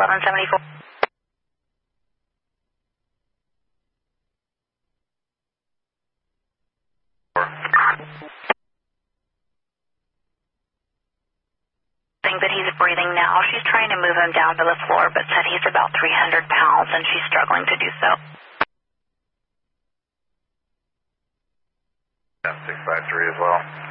1174. That he's breathing now. She's trying to move him down to the floor, but said he's about 300 pounds and she's struggling to do so. 653 as well.